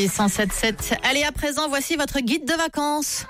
Et 107.7. Allez, à présent, voici votre guide de vacances.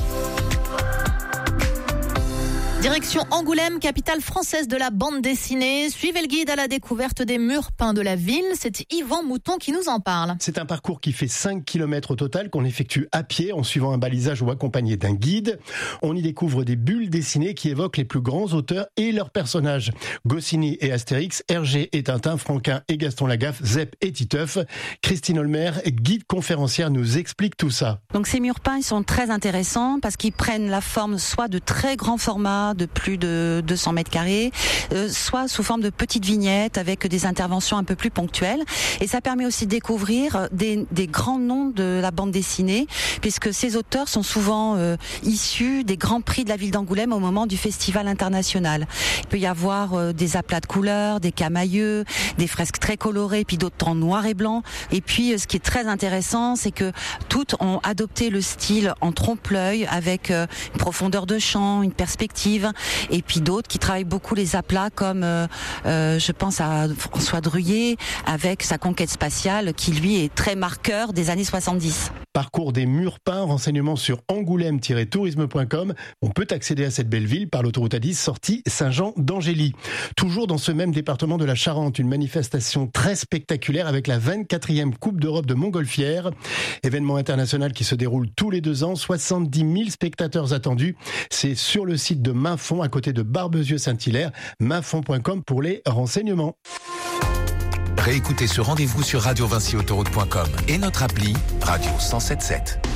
Direction Angoulême, capitale française de la bande dessinée. Suivez le guide à la découverte des murs peints de la ville. C'est Yvan Mouton qui nous en parle. C'est un parcours qui fait 5 km au total, qu'on effectue à pied en suivant un balisage ou accompagné d'un guide. On y découvre des bulles dessinées qui évoquent les plus grands auteurs et leurs personnages. Goscinny et Astérix, Hergé et Tintin, Franquin et Gaston Lagaffe, Zep et Titeuf. Christine Olmer, guide conférencière, nous explique tout ça. Donc ces murs peints, ils sont très intéressants parce qu'ils prennent la forme soit de très grands formats, de plus de 200 mètres carrés, soit sous forme de petites vignettes avec des interventions un peu plus ponctuelles. Et ça permet aussi de découvrir des grands noms de la bande dessinée, puisque ces auteurs sont souvent issus des grands prix de la ville d'Angoulême au moment du festival international. Il peut y avoir des aplats de couleurs, des camailleux, des fresques très colorées, puis d'autres en noir et blanc. Et puis ce qui est très intéressant, c'est que toutes ont adopté le style en trompe-l'œil avec une profondeur de champ, une perspective. Et puis d'autres qui travaillent beaucoup les aplats comme je pense à François Druillet avec sa conquête spatiale qui lui est très marqueur des années 70. Parcours des murs peints, renseignements sur angoulême-tourisme.com. On peut accéder à cette belle ville par l'autoroute A10 sortie Saint-Jean d'Angély. Toujours dans ce même département de la Charente, une manifestation très spectaculaire avec la 24e Coupe d'Europe de montgolfière. Événement international qui se déroule tous les 2 ans, 70 000 spectateurs attendus. C'est sur le site de Mainfond à côté de Barbezieux-Saint-Hilaire, mainfond.com pour les renseignements. Réécoutez ce rendez-vous sur radiovincyautoroute.com et notre appli Radio 107.7.